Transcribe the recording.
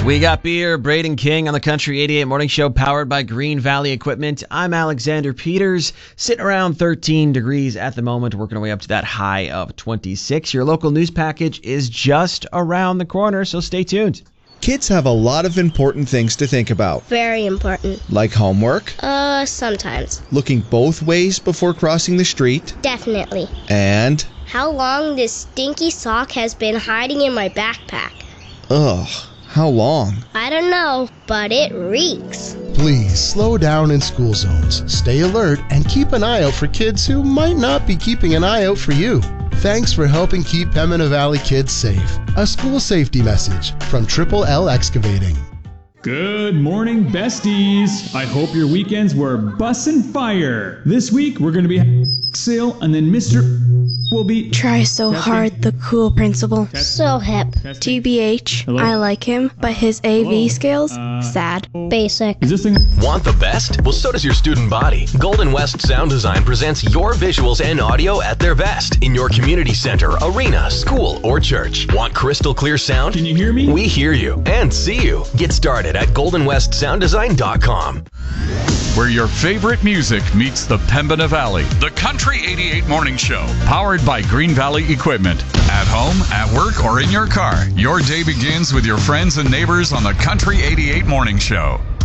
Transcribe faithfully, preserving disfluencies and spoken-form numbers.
We got beer, Braden King on the Country eighty-eight Morning Show, powered by Green Valley Equipment. I'm Alexander Peters, sitting around thirteen degrees at the moment, working our way up to that high of twenty-six. Your local news package is just around the corner, so stay tuned. Kids have a lot of important things to think about. Very important. Like homework, Uh, sometimes. looking both ways before crossing the street, Definitely. and, How long this stinky sock has been hiding in my backpack. ugh, how long? I don't know, but it reeks. Please slow down in school zones, stay alert, and keep an eye out for kids who might not be keeping an eye out for you. Thanks for helping keep Pembina Valley kids safe. A school safety message from Triple L Excavating. Good morning, besties. I hope your weekends were bussin' fire. This week, we're going to be sale, and then Mister will be... Try so Testing. hard, the cool principal. So hip. Testing. T B H, Hello? I like him, but his A V Hello? skills, Uh, sad. Basic. Is this thing... Want the best? Well, so does your student body. Golden West Sound Design presents your visuals and audio at their best in your community center, arena, school, or church. Want crystal clear sound? Can you hear me? We hear you and see you. Get started at golden west sound design dot com. Where your favorite music meets the Pembina Valley. The Country eighty-eight Morning Show, powered by Green Valley Equipment. At home, at work, or in your car, your day begins with your friends and neighbors on the Country eighty-eight Morning Show.